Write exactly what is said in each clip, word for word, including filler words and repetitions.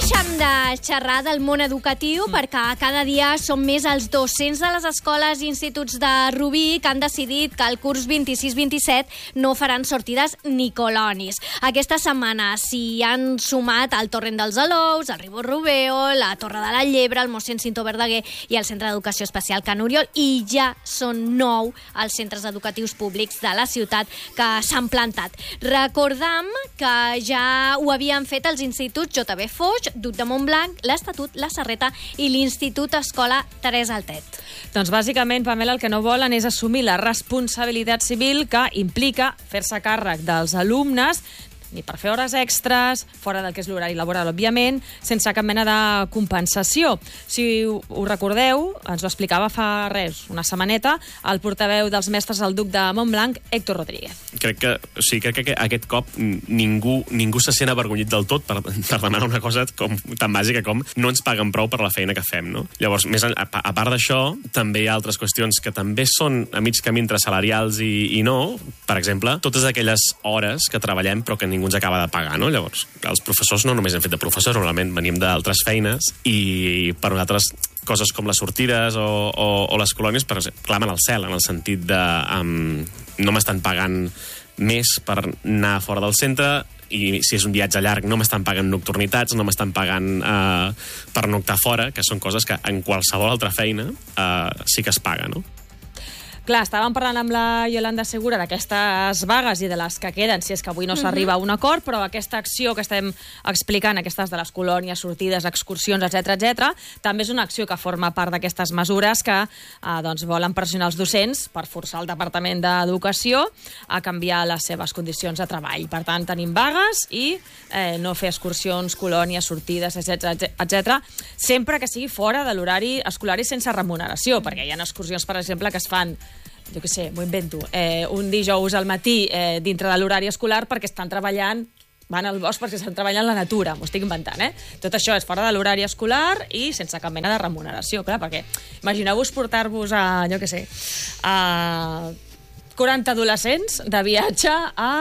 deixem de xerrar del món educatiu mm. perquè cada dia són més els docents de les escoles i instituts de Rubí que han decidit que el curs vint-i-sis vint-i-set no faran sortides ni colonis. Aquesta setmana s'hi han sumat el Torrent dels Alous, el Ribó Rubeo, la Torre de la Llebre, el mossèn Cinto Verdaguer i el Centre d'Educació Especial Can Oriol, i ja són nou els centres educatius públics de la ciutat que s'han plantat. Recordam que ja ho havien fet els instituts J B Foix, Duc de Montblanc, l'Estatut, la Serreta i l'Institut Escola Teresa Altet. Doncs bàsicament, Pamela, el que no volen és assumir la responsabilitat civil que implica fer-se càrrec dels alumnes, ni per fer hores extres, fora del que és l'horari laboral, òbviament, sense cap mena de compensació. Si ho recordeu, ens ho explicava fa res, una setmaneta, el portaveu dels mestres del Duc de Montblanc, Héctor Rodríguez. Crec que, o sigui, crec que aquest cop ningú, ningú se sent avergonyit del tot per, per demanar una cosa com, tan bàsica com no ens paguen prou per la feina que fem, no? Llavors, més a, a part d'això, també hi ha altres qüestions que també són a mig camí entre salarials i, i no. Per exemple, totes aquelles hores que treballem però que ningú ens acaba de pagar, no? Llavors, els professors no només hem fet de professors, normalment venim d'altres feines i per nosaltres coses com les sortides o, o, o les colònies per exemple, clamen al cel, en el sentit de um, no m'estan pagant més per anar fora del centre i si és un viatge llarg no m'estan pagant nocturnitats, no m'estan pagant uh, per noctar fora, que són coses que en qualsevol altra feina uh, sí que es paga, no? Clar, estàvem parlant amb la Yolanda Segura d'aquestes vagues i de les que queden, si és que avui no s'arriba a un acord, però aquesta acció que estem explicant, aquestes de les colònies, sortides, excursions, etcètera, etcètera, també és una acció que forma part d'aquestes mesures que eh, doncs, volen pressionar els docents per forçar el Departament d'Educació a canviar les seves condicions de treball. Per tant, tenim vagues i eh, no fer excursions, colònies, sortides, etcètera, etcètera, sempre que sigui fora de l'horari escolar i sense remuneració, perquè hi ha excursions, per exemple, que es fan jo què sé, m'ho invento, eh, un dijous al matí eh, dintre de l'horari escolar perquè estan treballant, van al bosc perquè estan treballant la natura, m'ho estic inventant, eh? Tot això és fora de l'horari escolar i sense cap mena de remuneració, clar, perquè imagineu-vos portar-vos a, jo què sé, a quaranta adolescents de viatge a...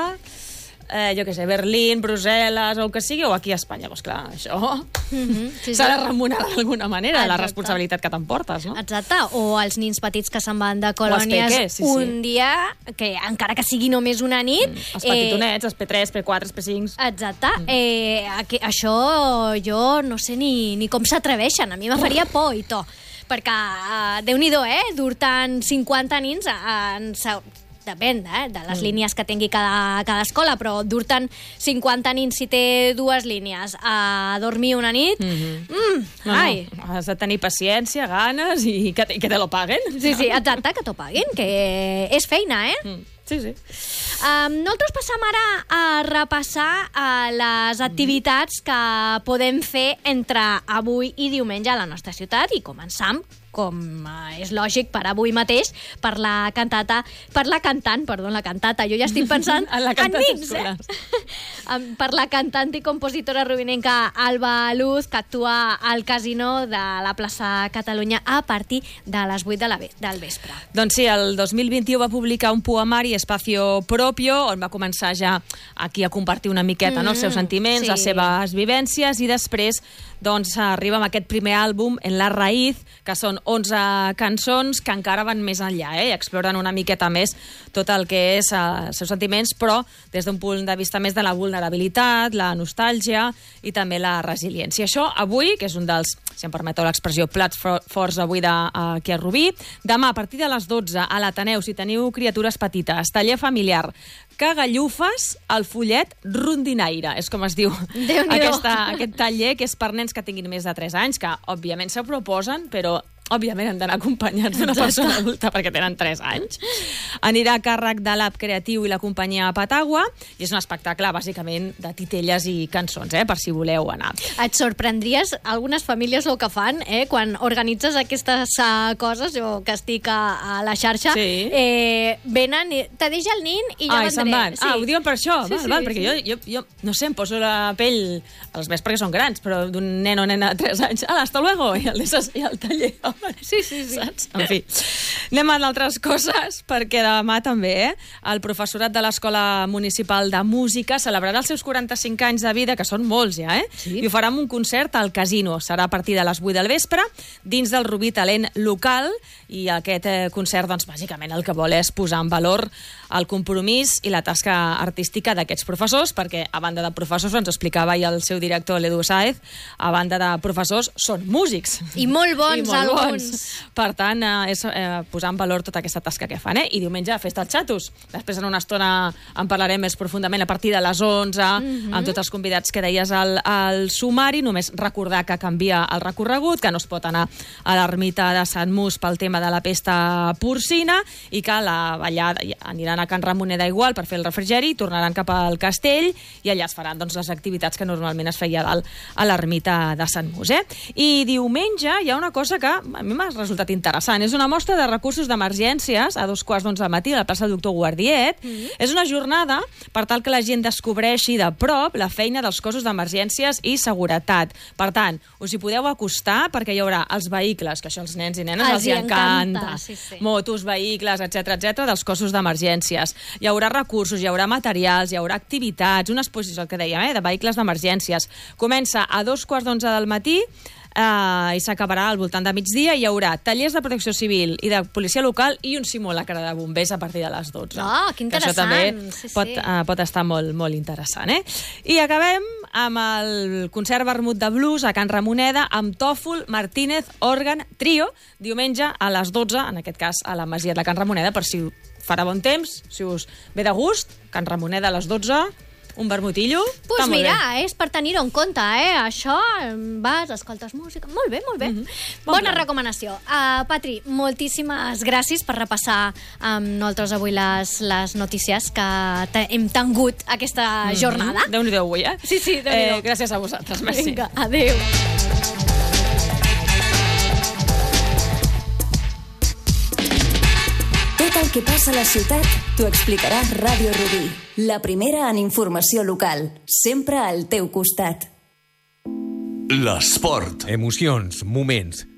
Eh, jo què sé, Berlín, Brussel·les, o el que sigui, o aquí a Espanya. Doncs clar, això mm-hmm, sí, s'ha sí. de remunerar d'alguna manera, exacte. La responsabilitat que t'emportes, no? Exacte, o els nins petits que se'n van de colònies peques, sí, un sí. dia, que encara que sigui només una nit... Mm, els petitonets, eh, els P tres, P quatre, P cinc... Exacte, mm. eh, aquí, això jo no sé ni, ni com s'atreveixen, a mi me faria por i tot, perquè, uh, Déu-n'hi-do, eh, dur-te'n cinquanta nins en... depèn eh, de les mm. línies que tingui cada, cada escola, però dur-te'n cinquanta nins si té dues línies a dormir una nit, mm-hmm. mm, no, ai. No, has de tenir paciència, ganes i que, que te lo paguen. Sí, sí, exacte, que t'ho paguin, que és feina, eh? Mm. Sí, sí. Um, nosaltres passam ara a repassar uh, les activitats que podem fer entre avui i diumenge a la nostra ciutat i començam, com uh, és lògic per avui mateix, per la cantata, per la cantant, perdó, la cantata, jo ja estic pensant en, la en nins, eh? um, per la cantant i compositora rubinenca Alba Luz, que actua al Casino de la plaça Catalunya a partir de les vuit de la ve- del vespre. Doncs sí, el dos mil vint-i-u va publicar un poemari, Espacio Propio, on va començar ja aquí a compartir una miqueta mm, no, els seus sentiments, sí. les seves vivències, i després doncs arriba amb aquest primer àlbum, En la raïz, que són onze cançons que encara van més enllà, eh? I exploren una miqueta més tot el que és eh, els seus sentiments, però des d'un punt de vista més de la vulnerabilitat, la nostàlgia i també la resiliència. Això avui, que és un dels, si em permeteu l'expressió, plats forts avui de, uh, aquí a Rubí, demà a partir de les dotze a l'Ateneu, si teniu criatures petites, taller familiar, Cagallufes, el follet rondinaire, és com es diu aquesta, aquest taller, que és per nens que tinguin més de tres anys, que òbviament se proposen, però òbviament han d'anar acompanyats d'una persona adulta perquè tenen tres anys. Anirà a càrrec de l'App Creatiu i la companyia Patagua, i és un espectacle bàsicament de titelles i cançons, eh, per si voleu anar. Et sorprendries algunes famílies el que fan, eh, quan organitzes aquestes uh, coses, jo que estic a, a la xarxa, sí. eh, venen, i te deixa el nin i ja ah, vendré. Van. Sí. Ah, ho diuen per això, sí, val, sí, val, perquè sí. jo, jo, jo, no sé, em poso la pell, els més perquè són grans, però d'un nen o nena de tres anys, ala, hasta luego, i el deixes i al taller Sí, sí, sí. Saps? En fi. Anem a altres coses, perquè demà també eh, el professorat de l'Escola Municipal de Música celebrarà els seus quaranta-cinc anys de vida, que són molts ja, eh? Sí. I ho farà amb un concert al Casino. Serà a partir de les vuit del vespre, dins del Rubí Talent local, i aquest eh, concert, doncs, bàsicament el que vol és posar en valor el compromís i la tasca artística d'aquests professors, perquè a banda de professors, ens explicava i el seu director, l'Edu Sáez, a banda de professors, són músics. I molt bons, I molt alguns. bons. Per tant, eh, és eh, posar en valor tota aquesta tasca que fan, eh? I diumenge, festa als xatos. Després, en una estona, en parlarem més profundament a partir de les onze, mm-hmm. amb tots els convidats que deies al, al sumari. Només recordar que canvia el recorregut, que no es pot anar a l'ermita de Sant Mus pel tema de la pesta porcina, i que la ballada aniran a Can Ramoneda igual per fer el refrigeri, tornaran cap al castell, i allà es faran doncs, les activitats que normalment es feia dalt a l'ermita de Sant Mus. Eh? I diumenge hi ha una cosa que a mi m'ha resultat interessant. És una mostra de recursos d'emergències a dos quarts d'onze del matí a la plaça Doctor Guardiet. Mm-hmm. És una jornada per tal que la gent descobreixi de prop la feina dels cossos d'emergències i seguretat. Per tant, us hi podeu acostar perquè hi haurà els vehicles, que això als nens i nenes els, els hi encanta. encanta. Sí, sí. Motos, vehicles, etcètera, etcètera, dels cossos d'emergències. Hi haurà recursos, hi haurà materials, hi haurà activitats, una exposició, el que dèiem, eh, de vehicles d'emergències. Comença a dos quarts d'onze del matí Uh, i s'acabarà al voltant de migdia. Hi haurà tallers de protecció civil i de policia local i un simulacre de bombers a partir de les dotze. Oh, que interessant. Això també sí, sí. pot, uh, pot estar molt, molt interessant. Eh? I acabem amb el concert vermut de blues a Can Ramoneda amb Tòfol, Martínez, Òrgan, Trio, diumenge a les dotze, en aquest cas a la Masia de Can Ramoneda, per si farà bon temps, si us ve de gust, Can Ramoneda a les dotze, un vermutillo. Pues mira, és per tenir-ho en compte, eh? Això, vas, escoltes música... Molt bé, molt bé. Mm-hmm. Bon Bona plan. recomanació. Uh, Patri, moltíssimes gràcies per repassar amb nosaltres avui les, les notícies que hem tingut aquesta mm-hmm. jornada. Déu-n'hi-do avui, eh? Sí, sí, déu-n'hi-do. Eh, gràcies a vosaltres, merci. Vinga, adéu. Tot el que passa a la ciutat t'ho explicarà Ràdio Rubí, la primera en informació local, sempre al teu costat. L'esport. Emocions, moments,